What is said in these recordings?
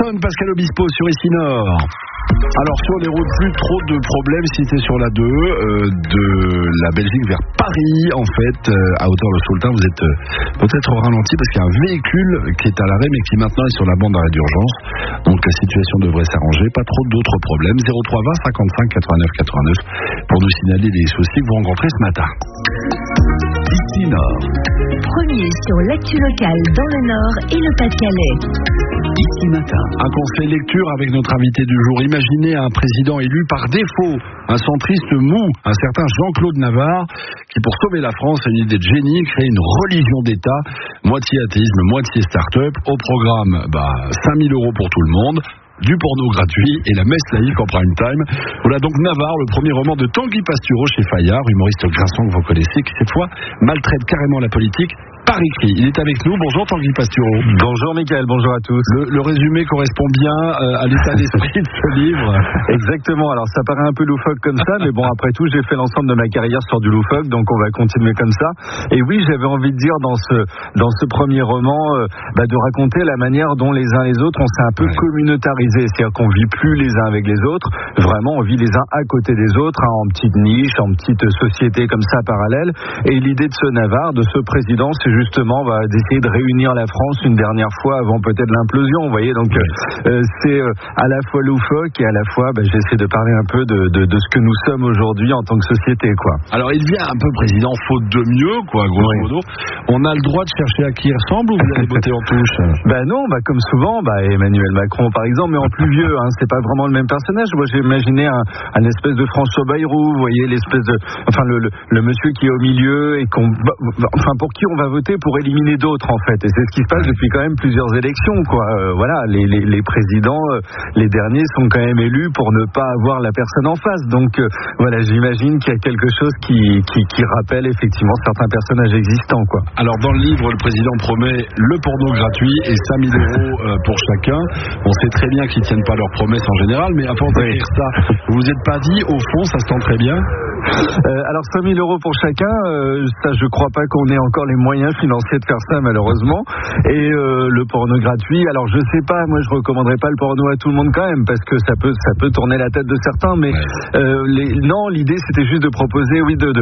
Jackson, Pascal Obispo sur ici Nord. Alors sur les routes, plus trop de problèmes si c'est sur la 2 de la Belgique vers Paris en fait, à hauteur de Saultin, vous êtes peut-être au ralenti parce qu'il y a un véhicule qui est à l'arrêt mais qui maintenant est sur la bande d'arrêt d'urgence. Donc la situation devrait s'arranger, pas trop d'autres problèmes. 03 20 55 89 89 pour nous signaler les soucis que vous rencontrez ce matin. Ici Nord. Premier sur l'actu locale dans le Nord et le Pas-de-Calais. Ici Matin. Un conseil lecture avec notre invité du jour. Imaginez un président élu par défaut, un centriste mou, un certain Jean-Claude Navarre, qui pour sauver la France a une idée de génie, créer une religion d'État, moitié athéisme, moitié start-up. Au programme, 5 000 € pour tout le monde. Du porno gratuit et la messe laïque en prime time. Voilà donc Navarre, le premier roman de Tanguy Pastureau chez Fayard, humoriste grinçant que vous connaissez, qui cette fois maltraite carrément la politique par écrit. Il est avec nous. Bonjour Tanguy Pastureau. Bonjour Mickaël, bonjour à tous. Le résumé correspond bien à l'état d'esprit de ce livre. Exactement, alors ça paraît un peu loufoque comme ça, mais bon, après tout, j'ai fait l'ensemble de ma carrière sur du loufoque, donc on va continuer comme ça. Et oui, j'avais envie de dire dans ce premier roman, de raconter la manière dont les uns les autres, on s'est un peu communautarisé, c'est-à-dire qu'on vit plus les uns avec les autres, vraiment on vit les uns à côté des autres, en petite niche, en petite société comme ça parallèle. Et l'idée de ce Navarre, de ce président, c'est justement d'essayer de réunir la France une dernière fois avant peut-être l'implosion, vous voyez, donc c'est à la fois loufoque et à la fois j'essaie de parler un peu de ce que nous sommes aujourd'hui en tant que société, quoi. Alors il devient un peu président faute de mieux, quoi, grosso modo. On a le droit de chercher à qui il ressemble ou vous allez botter en touche? Non, comme souvent, Emmanuel Macron par exemple, mais en plus vieux, c'est pas vraiment le même personnage. Moi j'ai imaginé un espèce de François Bayrou, vous voyez, l'espèce de, le monsieur qui est au milieu et pour qui on va voter pour éliminer d'autres en fait, et c'est ce qui se passe depuis quand même plusieurs élections, quoi. Les présidents, les derniers sont quand même élus pour ne pas avoir la personne en face, donc j'imagine qu'il y a quelque chose qui rappelle effectivement certains personnages existants, quoi. Alors dans le livre, le président promet le porno gratuit et 5 000 € pour chacun. On sait très bien qu'ils tiennent pas leurs promesses en général, mais avant d'écrire ça, vous vous êtes pas dit au fond ça se tend très bien? Alors 5 000 € pour chacun, ça je crois pas qu'on ait encore les moyens financiers de faire ça malheureusement. Et le porno gratuit, alors je sais pas, moi je recommanderais pas le porno à tout le monde quand même, parce que ça peut tourner la tête de certains, mais non, l'idée c'était juste de proposer,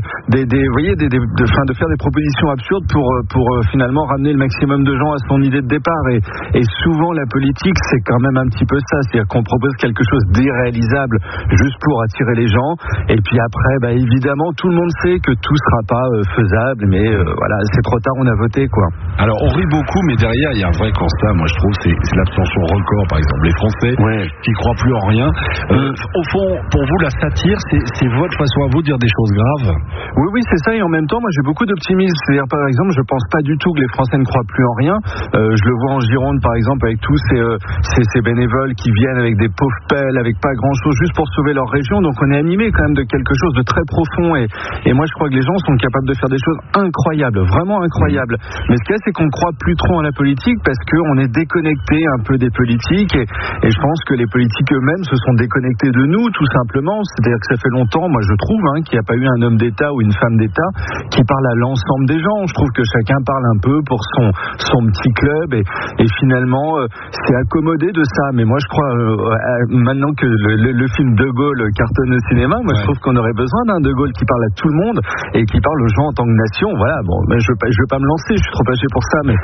de faire des propositions absurdes pour finalement ramener le maximum de gens à son idée de départ. Et souvent la politique c'est quand même un petit peu ça, c'est-à-dire qu'on propose quelque chose d'irréalisable juste pour attirer les gens, et puis après évidemment tout le monde sait que tout sera pas faisable, mais c'est trop tard, on a voté, quoi. Alors on rit beaucoup, mais derrière il y a un vrai constat, moi je trouve, c'est l'abstention record, par exemple les Français qui croient plus en rien. Au fond, pour vous la satire c'est votre façon à vous de dire des choses graves? Oui c'est ça, et en même temps moi j'ai beaucoup d'optimisme, c'est-à-dire par exemple je pense pas du tout que les Français ne croient plus en rien. Je le vois en Gironde par exemple avec tous ces bénévoles qui viennent avec des pauvres pelles, avec pas grand chose, juste pour sauver leur région, donc on est animé quand même de quelque chose de très profond, et moi je crois que les gens sont capables de faire des choses incroyables, vraiment incroyables. Mais ce qu'il y a, c'est qu'on ne croit plus trop en la politique parce qu'on est déconnecté un peu des politiques, et je pense que les politiques eux-mêmes se sont déconnectés de nous tout simplement. C'est-à-dire que ça fait longtemps, moi je trouve, qu'il n'y a pas eu un homme d'État ou une femme d'État qui parle à l'ensemble des gens. Je trouve que chacun parle un peu pour son petit club, et finalement c'est accommodé de ça. Mais moi je crois maintenant que le film De Gaulle cartonne au cinéma, moi je trouve qu'on aurait besoin d'un De Gaulle qui parle à tout le monde et qui parle aux gens en tant que nation. Voilà, je veux pas me lancer, je suis trop âgé pour ça, mais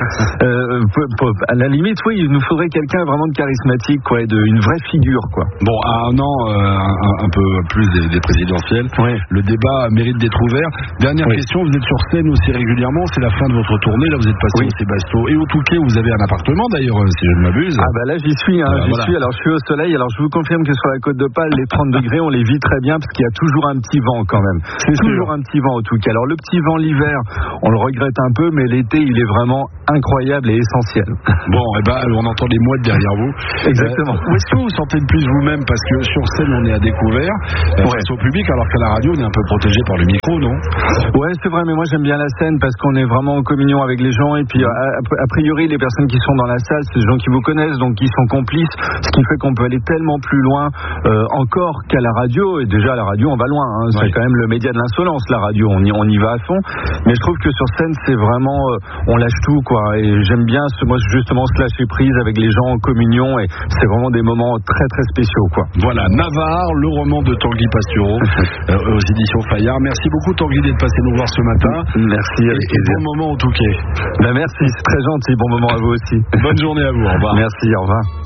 à la limite, il nous faudrait quelqu'un vraiment de charismatique, quoi, et une vraie figure, quoi. Bon, à un an, un peu plus des présidentielles, le débat mérite d'être ouvert. Dernière question, vous êtes sur scène aussi régulièrement, c'est la fin de votre tournée, là vous êtes passé au Sébasto et au Touquet, vous avez un appartement d'ailleurs, si je ne m'abuse. Là j'y suis, alors je suis au soleil, alors je vous confirme que sur la côte d'Opale, les 30 degrés, on les vit très bien parce qu'il y a toujours un petit vent quand même. C'est toujours un petit vent au Touquet. Alors le petit vent l'hiver, on le regrette un peu, mais l'été il est vraiment incroyable et essentiel. Bon, on entend les mouettes derrière vous. Exactement. Où est-ce que vous vous sentez le plus vous-même? Parce que sur scène on est à découvert face au public, alors qu'à la radio on est un peu protégé par le micro, non? Ouais, c'est vrai, mais moi j'aime bien la scène parce qu'on est vraiment en communion avec les gens, et puis a priori les personnes qui sont dans la salle, c'est des gens qui vous connaissent, donc qui sont complices, ce qui fait qu'on peut aller tellement plus loin encore qu'à la radio. Et déjà à la radio on va loin, serait quand même le média de l'insolence, la radio. On y va à fond. Mais je trouve que sur scène, c'est vraiment, on lâche tout, quoi. Et j'aime bien, moi, justement, se lâcher prise avec les gens en communion. Et c'est vraiment des moments très, très spéciaux, quoi. Voilà, Navarre, le roman de Tanguy Pastureau, aux éditions Fayard. Merci beaucoup, Tanguy, d'être passé nous voir ce matin. Merci. Et bon moment au Touquet. Merci, c'est très gentil. Bon moment à vous aussi. Bonne journée à vous. Au revoir. Merci, au revoir.